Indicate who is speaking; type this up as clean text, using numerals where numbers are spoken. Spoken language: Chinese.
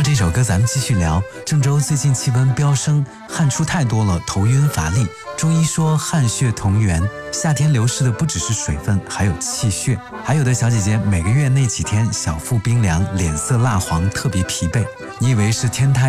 Speaker 1: 这首歌咱们继续聊。郑州最近气温飙升，汗出太多了，头晕乏力。中医说汗血同源，夏天流失的不只是水分，还有气血。还有的小姐姐每个月那几天小腹冰凉，脸色蜡黄，特别疲惫。你以为是天太